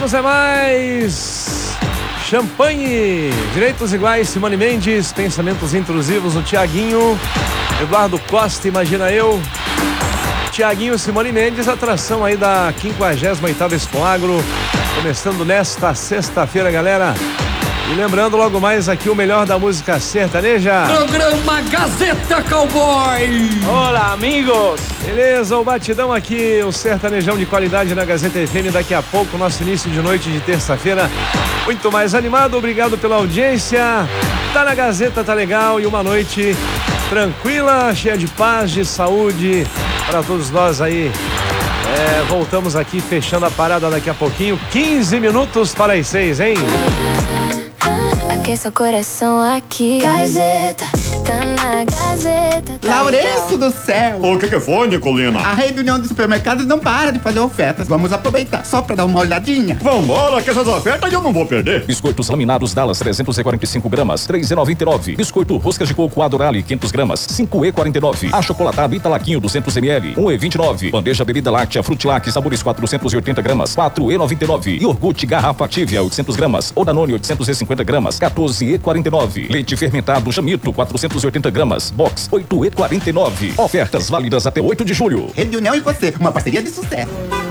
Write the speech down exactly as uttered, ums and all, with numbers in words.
Deus é mais. Champanhe, Direitos Iguais, Simone Mendes, Pensamentos Intrusivos, o Tiaguinho, Eduardo Costa, Imagina Eu, Tiaguinho, Simone Mendes, atração aí da quinquagésima oitava Expo Agro, começando nesta sexta-feira, galera. E lembrando logo mais aqui o melhor da música sertaneja. Programa Gazeta Cowboy. Olá, amigos. Beleza, o batidão aqui, o sertanejão de qualidade na Gazeta F M. Daqui a pouco, nosso início de noite de terça-feira. Muito mais animado, obrigado pela audiência. Tá na Gazeta, tá legal. E uma noite tranquila, cheia de paz, de saúde para todos nós aí. É, voltamos aqui fechando a parada daqui a pouquinho. quinze minutos para as seis, hein? Aqueça o coração aqui. Gazeta, tá na Gazeta. Tá Lourenço do céu! O que que foi, Nicolina? A rede União dos Supermercados não para de fazer ofertas. Vamos aproveitar só pra dar uma olhadinha. Vambora, que essas ofertas eu não vou perder. Biscoitos laminados Dallas trezentos e quarenta e cinco gramas, três reais e noventa e nove. Biscoito roscas de coco Adorale quinhentas gramas, cinco reais e quarenta e nove. Achocolatado Italaquinho duzentos mililitros, um real e vinte e nove. Bandeja bebida láctea Frutilac sabores quatrocentos e oitenta gramas, quatro reais e noventa e nove. Iogurte garrafa Activia oitocentas gramas, ou Danone oitocentos e cinquenta gramas, quatorze reais e quarenta e nove. Leite fermentado Chamito quatrocentos e oitenta gramas, box oito reais e quarenta e nove. Ofertas válidas até oito de julho. Rede União e você, uma parceria de sucesso.